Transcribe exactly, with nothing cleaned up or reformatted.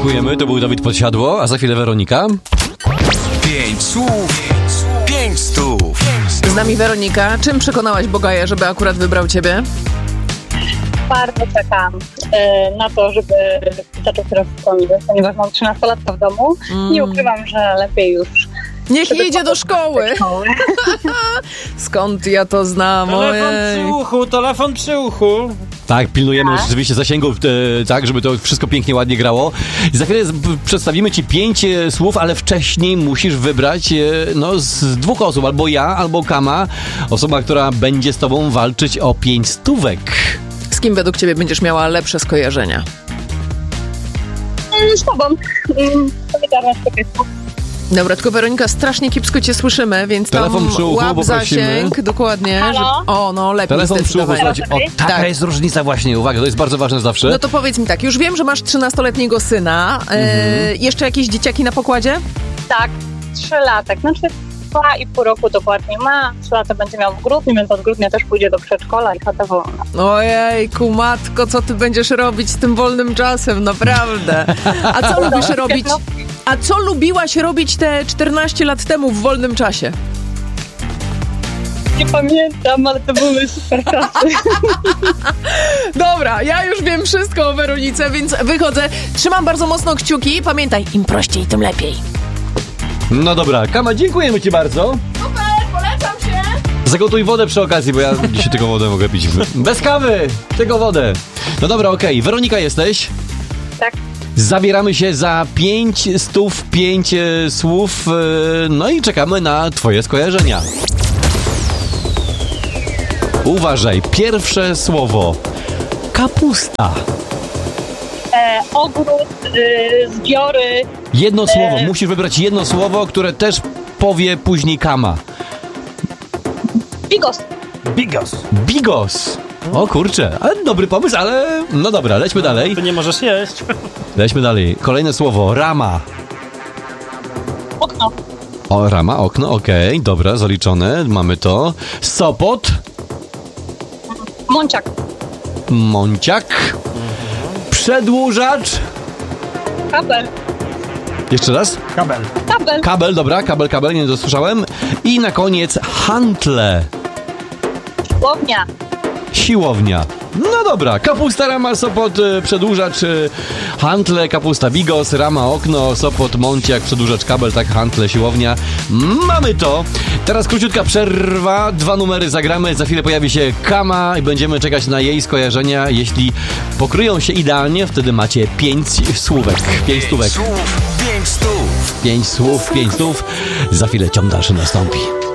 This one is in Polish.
dziękujemy. To był Dawid Podsiadło, a za chwilę Weronika. Pięć słów, pięć stów. Z nami Weronika. Czym przekonałaś Bogaja, żeby akurat wybrał ciebie? Bardzo czekam e, na to, żeby zaczął teraz szkoły, ponieważ mam trzynastolatka w domu. Mm. Nie ukrywam, że lepiej już. Niech jedzie do szkoły. Do szkoły. Skąd ja to znam? Telefon Ojej. przy uchu, telefon przy uchu. Tak, pilnujemy tak. Rzeczywiście zasięgów, e, tak, żeby to wszystko pięknie, ładnie grało. I za chwilę z, przedstawimy ci pięć e, słów, ale wcześniej musisz wybrać e, no, z dwóch osób, albo ja, albo Kama. Osoba, która będzie z tobą walczyć o pięć stówek. Z kim według ciebie będziesz miała lepsze skojarzenia? Z tobą. Powiedziałam sobie. Dobra, tylko Weronika, strasznie kiepsko cię słyszymy, więc telefon tam przy uchu, łap bo zasięg, prosimy. Dokładnie. Halo? Że, o, no lepiej Telefon przy uchu, zdecydowanie. słuchajcie, o, taka Tak. jest różnica właśnie, uwaga, to jest bardzo ważne zawsze. No to powiedz mi tak, już wiem, że masz trzynastoletniego syna. E, Mhm. Jeszcze jakieś dzieciaki na pokładzie? Tak, trzy lata. Znaczy dwa i pół roku dokładnie ma. Trzy lata będzie miał w grudniu, więc od grudnia też pójdzie do przedszkola i chata wolna. Ojejku, matko, co ty będziesz robić z tym wolnym czasem, naprawdę. A co lubisz robić? A co lubiłaś robić te czternaście lat temu w wolnym czasie? Nie pamiętam, ale to były super czasy. Dobra, ja już wiem wszystko o Weronice, więc wychodzę. Trzymam bardzo mocno kciuki. Pamiętaj, im prościej, tym lepiej. No dobra, Kama, dziękujemy ci bardzo. Super, polecam się. Zagotuj wodę przy okazji, bo ja dzisiaj tylko wodę mogę pić. Bez kawy, tylko wodę. No dobra, okej. Okay. Weronika jesteś? Tak. Zabieramy się za pięć stów, pięć e, słów, e, no i czekamy na twoje skojarzenia. Uważaj, pierwsze słowo. Kapusta. E, ogród, y, zbiory. Jedno słowo, E. musisz wybrać jedno słowo, które też powie później Kama. Bigos. Bigos. Bigos. O kurczę, ale dobry pomysł, ale no dobra, lećmy dalej. Ty nie możesz jeść. Lećmy dalej. Kolejne słowo, rama. Okno. O, rama, okno, okej, okay, dobra, zaliczone, mamy to. Sopot. Mąciak. Mąciak. Przedłużacz. Kabel. Jeszcze raz. Kabel. Kabel. Kabel, dobra, kabel, kabel, nie dosłyszałem. I na koniec hantle. Siłownia. Siłownia. No dobra, kapusta, rama, sopot, y, przedłużacz, y, hantle, kapusta, bigos, rama, okno, sopot, mąciak, przedłużacz, kabel, tak, hantle, siłownia. Mamy to. Teraz króciutka przerwa, dwa numery zagramy, za chwilę pojawi się Kama i będziemy czekać na jej skojarzenia. Jeśli pokryją się idealnie, wtedy macie pięć słówek, pięć stówek. Słów, pięć stów. Pięć słów, pięć stów. Za chwilę ciąg dalszy nastąpi.